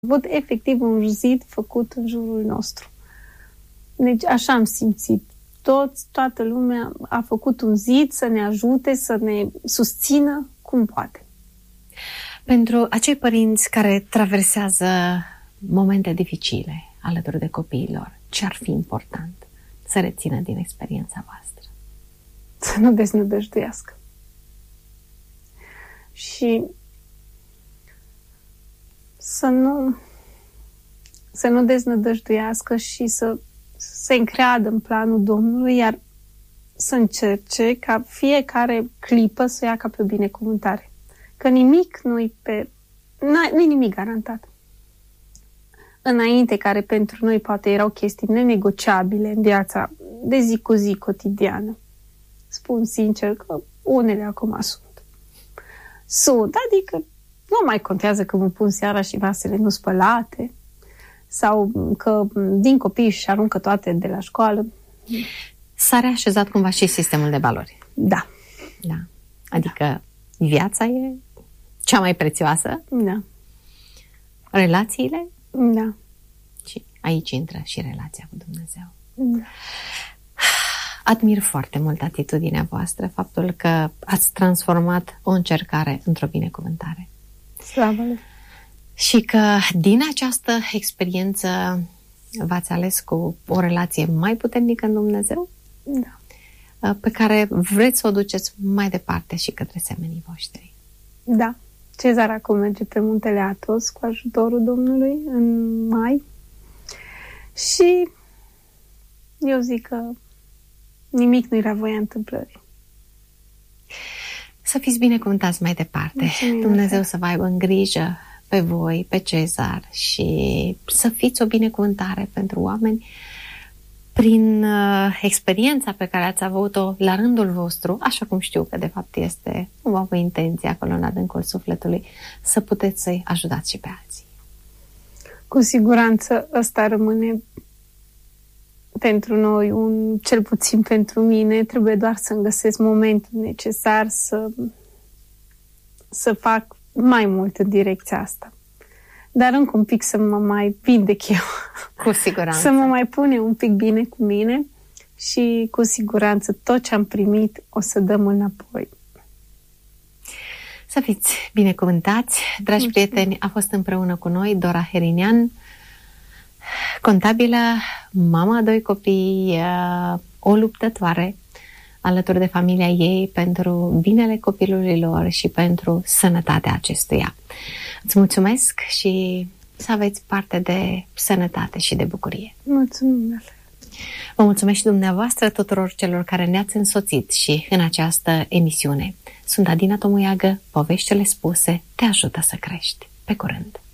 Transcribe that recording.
Văd efectiv un zid făcut în jurul nostru. Deci așa am simțit. Toată lumea a făcut un zid să ne ajute, să ne susțină cum poate. Pentru acei părinți care traversează momente dificile alături de copiilor, ce ar fi important să rețină din experiența voastră? Să nu deznădăjduiască. Și să nu deznădăjduiască și să se încreadă în planul Domnului, iar să încerce ca fiecare clipă să o ia ca pe o binecuvântare. Că nimic nu-i nimic garantat. Înainte, care pentru noi poate erau chestii nenegociabile în viața de zi cu zi cotidiană. Spun sincer că unele acum sunt, adică nu mai contează că mă pun seara și vasele nu spălate sau că din copii își aruncă toate de la școală. S-a reașezat cumva și sistemul de valori. Da. Adică viața e cea mai prețioasă. Da. Relațiile. Da. Și aici intră și relația cu Dumnezeu. Da. Admir foarte mult atitudinea voastră, faptul că ați transformat o încercare într-o binecuvântare. Slavă Lui! Și că din această experiență v-ați ales cu o relație mai puternică în Dumnezeu, da, pe care vreți să o duceți mai departe și către semenii voștri. Da. Cezar acum merge pe muntele Athos cu ajutorul Domnului în mai și eu zic că nimic nu era voia întâmplării. Să fiți binecuvântați mai departe. Mulțumim, Dumnezeu să vă aibă în grijă pe voi, pe Cezar, și să fiți o binecuvântare pentru oameni prin experiența pe care ați avut-o la rândul vostru, așa cum știu că de fapt este cumva o intenție acolo în adâncul sufletului, să puteți să-i ajutați și pe alții. Cu siguranță ăsta rămâne pentru noi, cel puțin pentru mine, trebuie doar să-mi găsesc momentul necesar să fac mai mult în direcția asta. Dar încă un pic să mă mai vindec eu. Cu siguranță. Să mă mai pune un pic bine cu mine și cu siguranță tot ce am primit o să dăm înapoi. Să fiți binecuvântați. Dragi prieteni, a fost împreună cu noi Dora Herinian, contabilă, mama a 2 copii, o luptătoare alături de familia ei pentru binele copilului lor și pentru sănătatea acestuia. Îți mulțumesc și să aveți parte de sănătate și de bucurie. Mulțumim! Vă mulțumesc și dumneavoastră tuturor celor care ne-ați însoțit și în această emisiune. Sunt Adina Tomuiagă, poveștile spuse te ajută să crești. Pe curând!